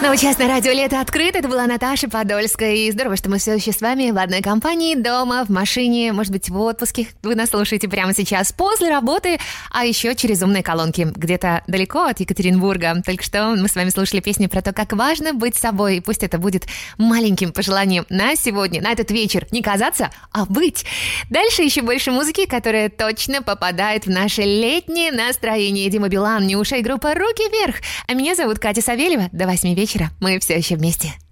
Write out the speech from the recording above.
Частное радио «Лето открыто». Это была Наташа Подольская. И здорово, что мы все еще с вами в одной компании, дома, в машине, может быть, в отпуске. Вы нас слушаете прямо сейчас после работы, а еще через умные колонки. Где-то далеко от Екатеринбурга. Только что мы с вами слушали песню про то, как важно быть собой. И пусть это будет маленьким пожеланием на сегодня, на этот вечер. Не казаться, а быть. Дальше еще больше музыки, которая точно попадает в наше летнее настроение. Дима Билан, Нюша и группа «Руки вверх». А меня зовут Катя Савельева. До 8 вечера. Мы все еще вместе.